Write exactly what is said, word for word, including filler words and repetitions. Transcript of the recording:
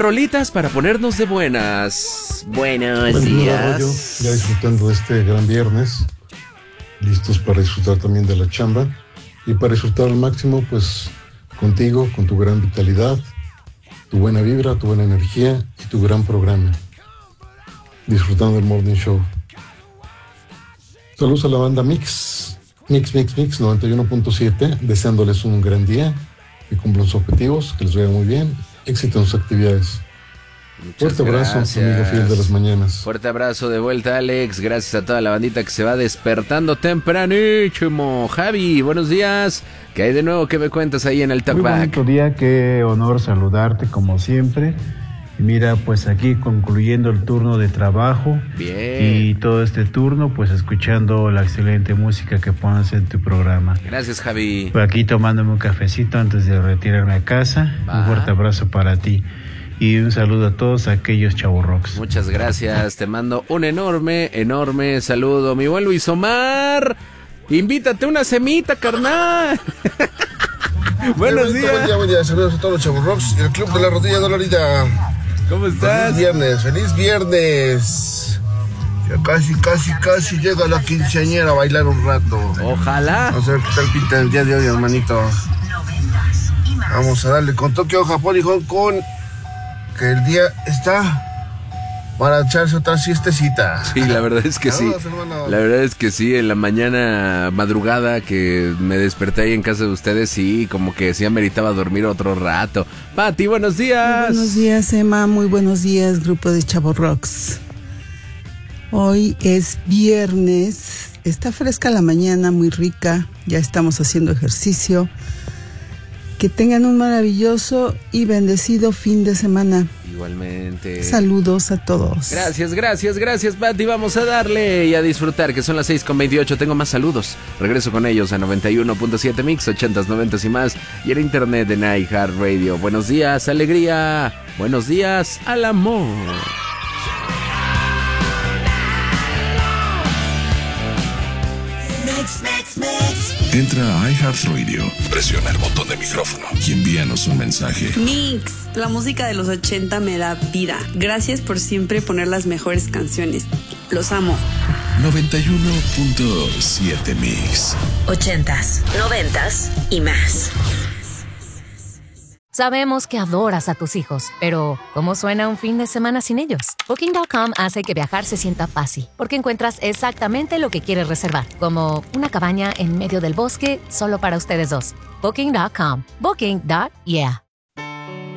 rolitas para ponernos de buenas. Buenos Bueno, días. Rollo, ya disfrutando de este gran viernes, listos para disfrutar también de la chamba y para disfrutar al máximo, pues contigo, con tu gran vitalidad, tu buena vibra, tu buena energía y tu gran programa. Disfrutando del Morning Show. Saludos a la banda Mix, Mix, Mix, Mix noventa y uno punto siete, deseándoles un gran día, que cumplan sus objetivos, que les vaya muy bien, éxito en sus actividades. Muchas Fuerte abrazo, gracias. amigo fiel de las mañanas. Fuerte abrazo de vuelta, Alex. Gracias a toda la bandita que se va despertando tempranísimo. Javi, buenos días. ¿Qué hay de nuevo? ¿Qué me cuentas ahí en el Muy Talkback? bonito día, qué honor saludarte como siempre. Y mira, pues aquí concluyendo el turno de trabajo. Bien. Y todo este turno, pues escuchando la excelente música que pones en tu programa. Gracias, Javi. Por aquí tomándome un cafecito antes de retirarme a casa. Va. Un fuerte abrazo para ti. Y un saludo a todos aquellos chavorrocks. Muchas gracias. Te mando un enorme, enorme saludo. Mi buen Luis Omar, invítate una semita, carnal. Buenos Buen días. Buen día, buen día. Saludos a todos los chavorrocks y el Club de la Rodilla Dolorida. ¿Cómo estás? Feliz viernes, feliz viernes. Ya casi, casi, casi llega la quinceañera a bailar un rato. Ojalá. Vamos a ver qué tal pinta el día de hoy, hermanito. Vamos a darle con Tokio, Japón y Hong Kong, que el día está para echarse otra siestecita. Sí, la verdad es que sí. Saludos, hermano. La verdad es que sí, en la mañana madrugada que me desperté ahí en casa de ustedes, sí, como que sí ameritaba dormir otro rato. Pati, buenos días. Muy buenos días, Emma. Muy buenos días, grupo de Chavorrocks. Hoy es viernes. Está fresca la mañana, muy rica. Ya estamos haciendo ejercicio. Que tengan un maravilloso y bendecido fin de semana. Igualmente. Saludos a todos. Gracias, gracias, gracias, Pati. Vamos a darle y a disfrutar, que son las seis con veintiocho. Tengo más saludos. Regreso con ellos a noventa y uno punto siete Mix, ochentas, noventas y más. Y en internet en iHeartRadio. Buenos días, alegría. Buenos días, al amor. Entra a iHeartRadio, presiona el botón de micrófono y envíanos un mensaje. Mix, la música de los ochenta me da vida. Gracias por siempre poner las mejores canciones. Los amo. noventa y uno punto siete Mix. Ochentas, noventas y más. Sabemos que adoras a tus hijos, pero ¿cómo suena un fin de semana sin ellos? Booking punto com hace que viajar se sienta fácil, porque encuentras exactamente lo que quieres reservar, como una cabaña en medio del bosque solo para ustedes dos. Booking punto com. Booking. Yeah.